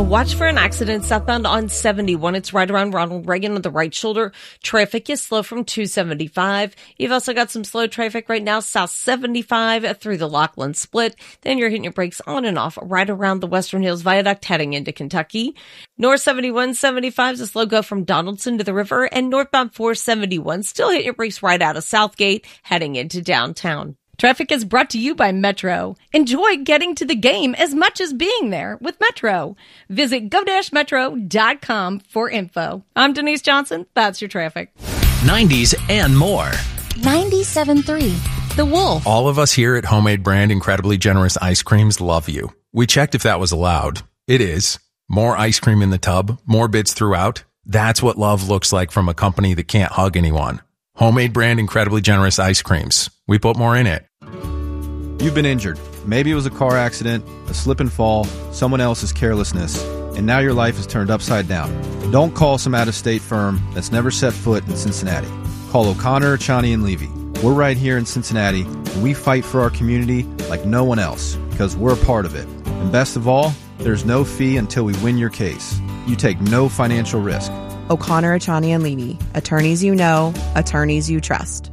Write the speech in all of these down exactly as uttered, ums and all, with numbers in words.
Watch for an accident southbound on seventy-one. It's right around Ronald Reagan on the right shoulder. Traffic is slow from two seventy-five. You've also got some slow traffic right now south seventy-five through the Laughlin Split. Then you're hitting your brakes on and off right around the Western Hills Viaduct heading into Kentucky. North seventy-one seventy-five is a slow go from Donaldson to the river, and northbound four seventy-one still hit your brakes right out of Southgate heading into downtown. Traffic is brought to you by Metro. Enjoy getting to the game as much as being there with Metro. Visit go dash metro dot com for info. I'm Denise Johnson. That's your traffic. nineties and more. ninety-seven point three. The Wolf. All of us here at Homemade Brand Incredibly Generous Ice Creams love you. We checked if that was allowed. It is. More ice cream in the tub, more bits throughout. That's what love looks like from a company that can't hug anyone. Homemade Brand Incredibly Generous Ice Creams. We put more in it. You've been injured. Maybe it was a car accident, a slip and fall, someone else's carelessness, and now your life is turned upside down. Don't call some out-of-state firm that's never set foot in Cincinnati. Call O'Connor, Chani, and Levy. We're right here in Cincinnati, and we fight for our community like no one else, because we're a part of it. And best of all, there's no fee until we win your case. You take no financial risk. O'Connor, Chani, and Levy. Attorneys you know, attorneys you trust.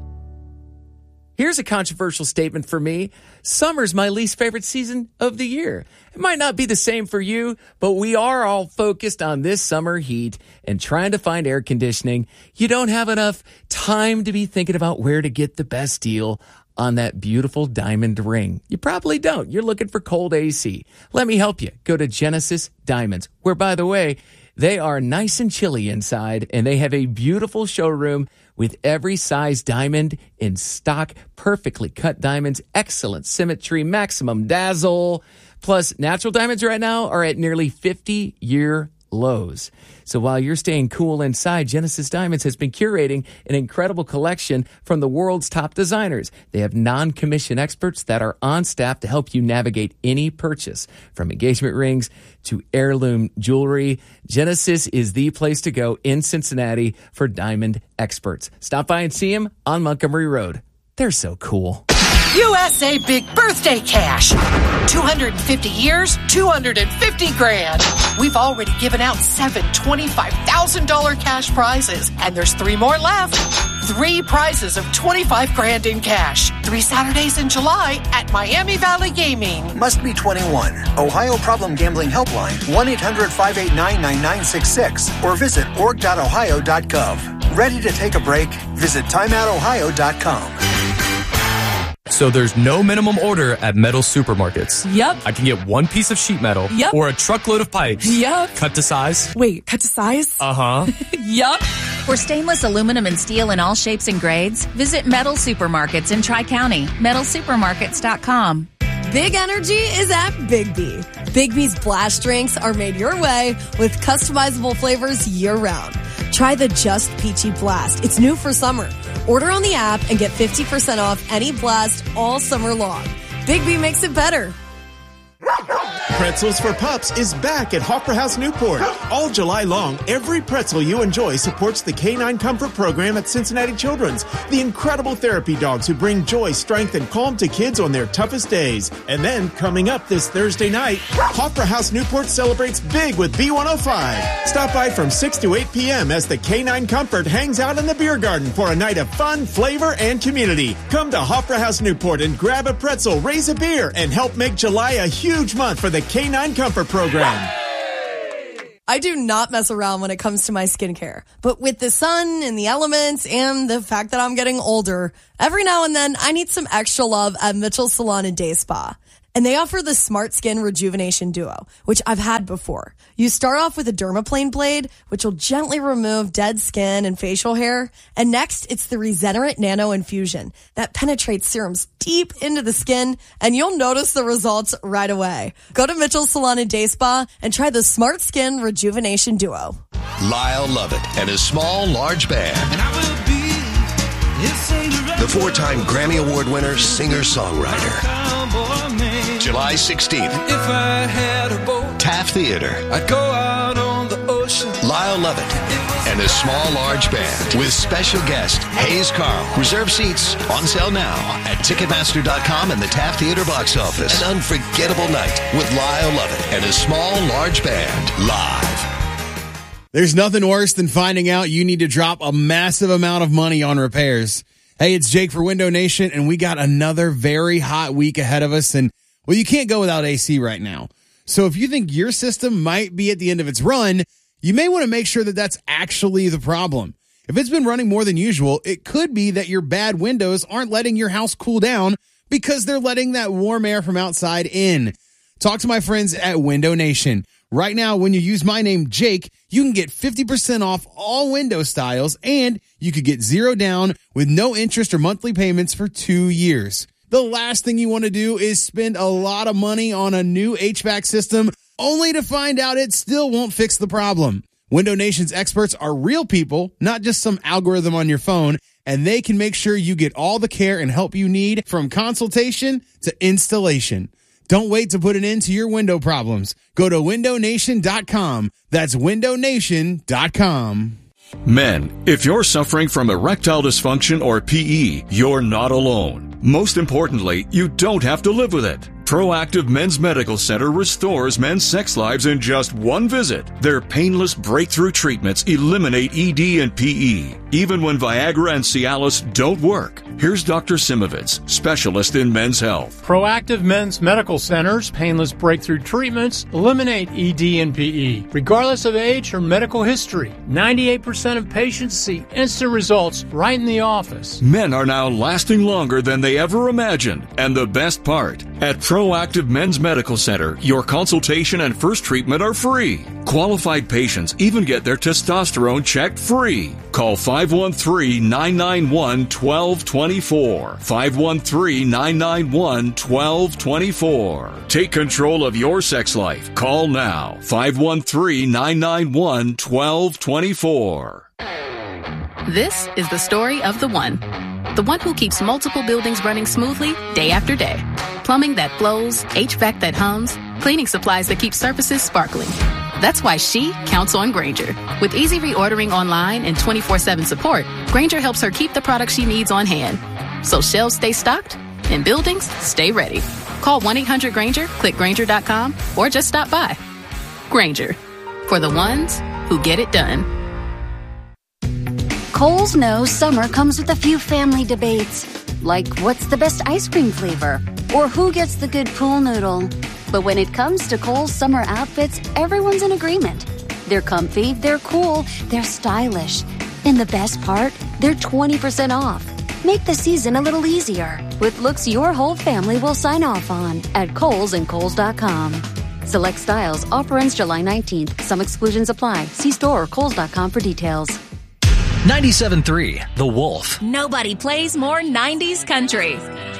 Here's a controversial statement for me. Summer's my least favorite season of the year. It might not be the same for you, but we are all focused on this summer heat and trying to find air conditioning. You don't have enough time to be thinking about where to get the best deal on that beautiful diamond ring. You probably don't. You're looking for cold A C. Let me help you. Go to Genesis Diamonds, where, by the way, they are nice and chilly inside, and they have a beautiful showroom with every size diamond in stock, perfectly cut diamonds, excellent symmetry, maximum dazzle. Plus, natural diamonds right now are at nearly fifty-year lows. So while you're staying cool inside, Genesis Diamonds has been curating an incredible collection from the world's top designers. They have non-commissioned experts that are on staff to help you navigate any purchase, from engagement rings to heirloom jewelry. Genesis is the place to go in Cincinnati for diamond experts. Stop by and see them on Montgomery Road. They're so cool. U S A Big Birthday Cash. two hundred fifty years, two hundred fifty grand. We've already given out seven twenty-five thousand dollars cash prizes, and there's three more left. Three prizes of twenty-five grand in cash. Three Saturdays in July at Miami Valley Gaming. Must be twenty-one. Ohio Problem Gambling Helpline, one eight hundred five eight nine nine nine six six, or visit org dot ohio dot gov. Ready to take a break? Visit time out ohio dot com. So there's no minimum order at metal supermarkets. Yep. I can get one piece of sheet metal. Yep. Or a truckload of pipes. Yep. Cut to size. Wait, cut to size? Uh-huh. Yup. For stainless aluminum and steel in all shapes and grades, visit Metal Supermarkets in Tri-County. metal supermarkets dot com. Big energy is at Big B. Big B's Blast drinks are made your way with customizable flavors year-round. Try the Just Peachy Blast. It's new for summer. Order on the app and get fifty percent off any blast all summer long. Big B makes it better. Pretzels for Pups is back at Hoffer House Newport. All July long, every pretzel you enjoy supports the Canine Comfort Program at Cincinnati Children's, the incredible therapy dogs who bring joy, strength, and calm to kids on their toughest days. And then, coming up this Thursday night, Hoffer House Newport celebrates big with B one oh five. Stop by from six to eight p.m. as the Canine Comfort hangs out in the beer garden for a night of fun, flavor, and community. Come to Hoffer House Newport and grab a pretzel, raise a beer, and help make July a huge month for the Canine Comfort Program. I do not mess around when it comes to my skincare. But with the sun and the elements and the fact that I'm getting older, every now and then I need some extra love at Mitchell Salon and Day Spa. And they offer the Smart Skin Rejuvenation Duo, which I've had before. You start off with a Dermaplane blade, which will gently remove dead skin and facial hair. And next, it's the Regenerate Nano Infusion that penetrates serums deep into the skin, and you'll notice the results right away. Go to Mitchell Salon and Day Spa and try the Smart Skin Rejuvenation Duo. Lyle Lovett and his small, large band. The four-time Grammy Award winner, singer-songwriter. July sixteenth, if I had a boat, Taft Theater. I'd go out on the ocean. Lyle Lovett and a small, large band with special guest Hayes Carl. Reserve seats on sale now at Ticketmaster dot com and the Taft Theater box office. An unforgettable night with Lyle Lovett and a small, large band live. There's nothing worse than finding out you need to drop a massive amount of money on repairs. Hey, it's Jake for Window Nation, and we got another very hot week ahead of us. And, well, you can't go without A C right now. So if you think your system might be at the end of its run, you may want to make sure that that's actually the problem. If it's been running more than usual, it could be that your bad windows aren't letting your house cool down because they're letting that warm air from outside in. Talk to my friends at Window Nation. Right now, when you use my name, Jake, you can get fifty percent off all window styles, and you could get zero down with no interest or monthly payments for two years. The last thing you want to do is spend a lot of money on a new H V A C system only to find out it still won't fix the problem. Window Nation's experts are real people, not just some algorithm on your phone, and they can make sure you get all the care and help you need from consultation to installation. Don't wait to put an end to your window problems. Go to window nation dot com. That's window nation dot com. Men, if you're suffering from erectile dysfunction or P E, you're not alone. Most importantly, you don't have to live with it. Proactive Men's Medical Center restores men's sex lives in just one visit. Their painless breakthrough treatments eliminate E D and P E, even when Viagra and Cialis don't work. Here's Doctor Simovitz, specialist in men's health. Proactive Men's Medical Center's painless breakthrough treatments eliminate E D and P E, regardless of age or medical history. ninety-eight percent of patients see instant results right in the office. Men are now lasting longer than they ever imagined. And the best part, at Proactive Men's Medical Center, your consultation and first treatment are free. Qualified patients even get their testosterone checked free. Call five one three, nine nine one, one two two four. five one three, nine nine one, one two two four. Take control of your sex life. Call now. five one three, nine nine one, one two two four. This is the story of the one. The one who keeps multiple buildings running smoothly day after day. Plumbing that flows, H V A C that hums, cleaning supplies that keep surfaces sparkling. That's why she counts on Grainger. With easy reordering online and twenty-four seven support, Grainger helps her keep the products she needs on hand. So shelves stay stocked and buildings stay ready. Call one eight hundred Grainger, click Grainger dot com, or just stop by. Grainger, for the ones who get it done. Kohl's knows summer comes with a few family debates, like what's the best ice cream flavor, or who gets the good pool noodle. But when it comes to Kohl's summer outfits, everyone's in agreement. They're comfy, they're cool, they're stylish. And the best part, they're twenty percent off. Make the season a little easier with looks your whole family will sign off on at Kohl's and Kohl's dot com. Select styles, offer ends July nineteenth. Some exclusions apply. See store or Kohl's dot com for details. ninety-seven point three The Wolf. Nobody plays more nineties country.